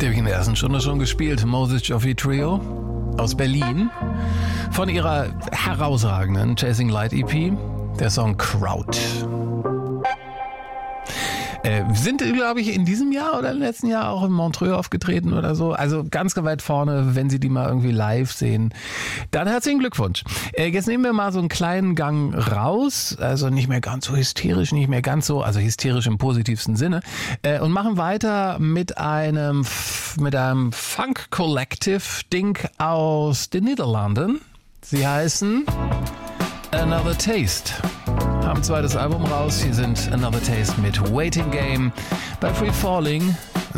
Der habe ich in der ersten Stunde schon gespielt. Moses Joffe Trio aus Berlin. Von ihrer herausragenden Chasing Light EP. Der Song Crowd. Sind, glaube ich, in diesem Jahr oder im letzten Jahr auch in Montreux aufgetreten oder so. Also ganz weit vorne, wenn Sie die mal irgendwie live sehen. Dann herzlichen Glückwunsch. Jetzt nehmen wir mal so einen kleinen Gang raus. Also nicht mehr ganz so hysterisch, nicht mehr ganz so, also hysterisch im positivsten Sinne. Und machen weiter mit einem Funk Collective Ding aus den Niederlanden. Sie heißen Another Taste. Haben ein zweites Album raus. Hier sind Another Taste mit Waiting Game bei Free Falling.